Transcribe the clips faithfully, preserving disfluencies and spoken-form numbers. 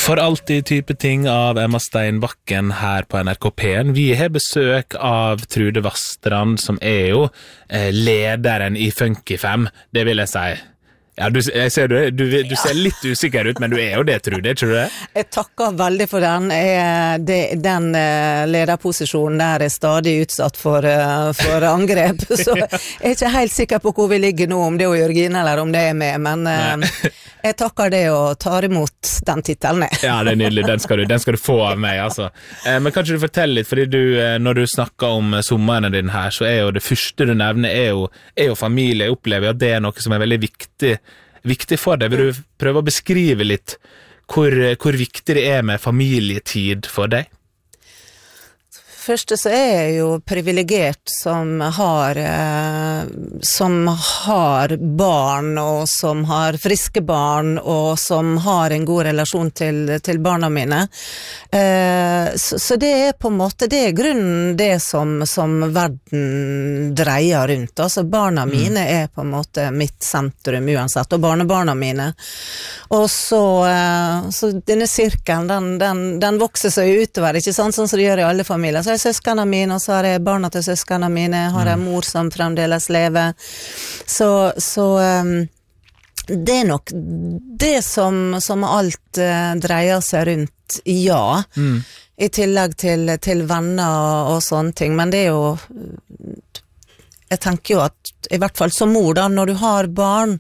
For alltid type ting av Emma Steinbakken her på N R K P en. Vi har besøk av Trude Vastrand, som er jo eh, lederen i Funky fem, det vil jeg si. Ja, du, jeg ser, du, du, du ser litt usikker ut, men du er jo det, Trude, tror du det? Jeg takker veldig for den. Jeg, det, den lederposisjonen der er stadig utsatt for, for angrep, så jeg er ikke helt sikker på hvor vi ligger nå, om det er Jørgine eller om det er med, men Nei. jeg takker det og tar imot den titelen. Ja, det er nydelig, den skal du, den skal du få av meg, altså. Men kanskje du forteller litt, fordi du, når du snakker om sommeren din her, så er jo det første du nevner er jo, er jo familie. Jeg opplever at det er noe som er veldig viktig viktig for deg. Vil du prøve å beskrive litt hvor, hvor viktig det er med familietid for deg? Første så er jeg jo privilegert som har eh, som har barn og som har friske barn og som har en god relasjon til, til barna mine. Eh, så, så det er på en måte, det er grunnen det som, som verden dreier rundt. Altså barna mm. mine er på en måte mitt sentrum uansett, og barnebarna mine. Og så, eh, så denne sirkelen, den, den, den vokser seg utover, ikke sant? Sånn som det gjør i alle familier. Så søskene mine, og så har jeg barna til søskene mine, jeg har en mor som fremdeles lever. Så, så um, det er nok det som, som alt uh, dreier seg rundt, ja. Mm. I tillegg til, til venner og, og sånne ting, men det er jo jeg tenker jo at, i hvert fall som mor da, når du har barn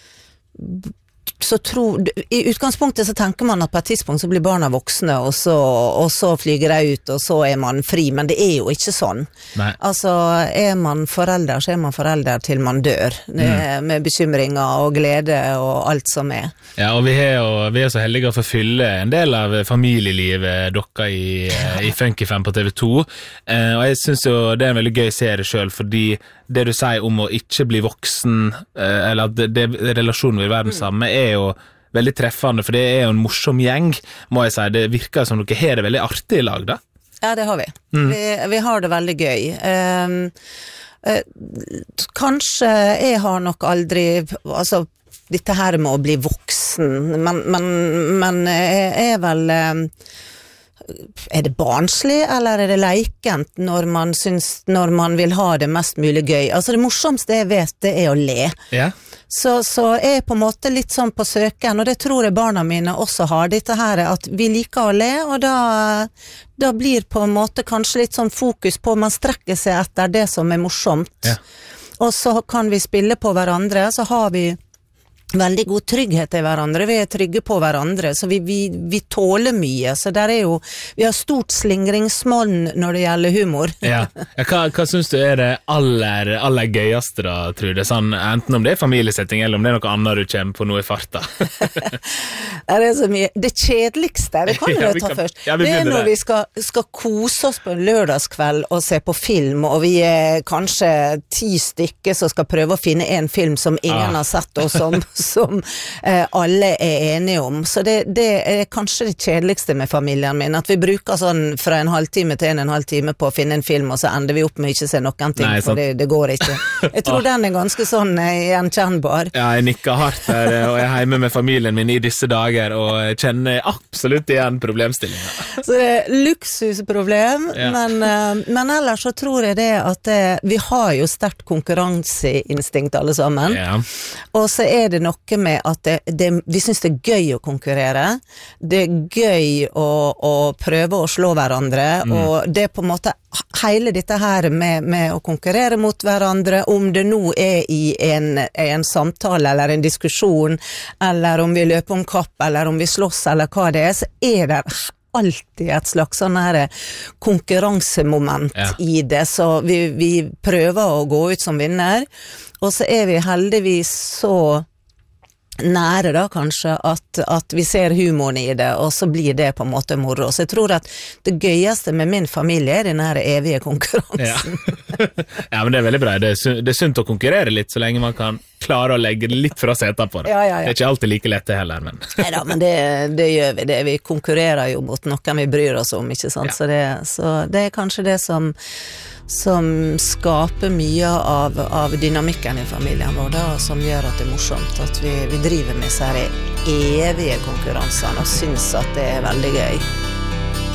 så tror, i utgangspunktet så tenker man at på et tidspunkt så blir barna voksne og så, og så flyger de ut og så er man fri, men det er jo ikke sånn. Nei. Altså er man forelder så er man forelder til man dør det, mm. med bekymringer og glede og alt som er. Ja, og vi er jo vi er så heldige å få fylle en del av familielivet dere i, i Funky fem på T V to, eh, og jeg synes jo det er en veldig gøy serie selv, fordi det du sier om å ikke bli voksen, eh, eller at det, det, relasjonen vil være den samme, er jo veldig treffende, for det er jo en morsom gjeng, må jeg si. Det virker som dere har det veldig artig i lag, da. Ja, det har vi. Mm. Vi, vi har det veldig gøy. Um, uh, kanskje jeg har nok aldri, altså, dette her med å bli voksen, men, men, men jeg er vel... Um, er det barnslig, eller er det leikent når man, syns, når man vil ha det mest mulig gøy? Altså det morsomste jeg vet, det er å le. Ja. Så, så jeg er på en måte litt sånn på søken, og det tror jeg barna mine også har, dette her, at vi liker å le, og da, da blir på en måte kanskje litt sånn fokus på, man strekker seg etter det som er morsomt. Ja. Og så kan vi spille på hverandre, så har vi veldig god trygghet i hverandre, vi er trygge på hverandre, så vi, vi, vi tåler mye, så der er jo, vi har stort slingringsmål når det gjelder humor. Ja, ja hva, hva synes du er det aller, aller gøyeste da, Trude? Sånn, enten om det er familiesetting, eller om det er noe annet du kommer på noe i farta? Det er så mye, det kjedeligste, det kan vi ja, ta kan, først, ja, det er når det. vi skal, skal kose oss på en lørdagskveld og se på film, og vi er kanskje ti stykker som skal prøve å finne en film som ingen ah. har sett, og som som eh, alle er enige om. Så det, det er kanskje det kjedeligste med familien min, at vi bruker sånn fra en halvtime til en en halv time på å finne en film, og så ender vi opp med ikke se noen ting, Nei, for det, det går ikke. Jeg tror den er ganske sånn eh, gjenkjennbar. Ja, jeg nikker hardt her, og jeg er hjemme med familien min i disse dager, og jeg kjenner absolutt igjen problemstillingen. Så det er luksusproblem, ja. men, eh, men ellers så tror jeg det at det, vi har jo sterkt konkurranseinstinkt alle sammen, ja. Og så er det noe med at det, det, vi synes det er gøy å konkurrere, det er gøy å, å prøve å slå hverandre, mm. og det er på en måte hele dette her med, med å konkurrere mot hverandre, om det nå er i en, en samtale eller en diskusjon, eller om vi løper om kapp, eller om vi slåss, eller hva det er, så er det alltid et slags sånn her konkurransemoment ja. I det, så vi, vi prøver å gå ut som vinner, og så er vi heldigvis så nære da kanskje at, at vi ser humoren i det, og så blir det på en måte moro. Så jeg tror at det gøyeste med min familie er den her evige konkurransen. Ja. Ja, men det er veldig bra. Det er, sunt, det er sunt å konkurrere litt, så lenge man kan klare å legge litt fra seg etterpå det. Ja, ja, ja. Det er ikke alltid like lett det heller, men... Neida, men det, det gjør vi. Det. Vi konkurrerer jo mot noen vi bryr oss om, ikke sant? Ja. Så, det, så det er kanskje det som som skaper mye av, av dynamikken i familien vår, da, og som gjør at det er morsomt at vi, vi driver med så her evige konkurransene og synes at det er veldig gøy.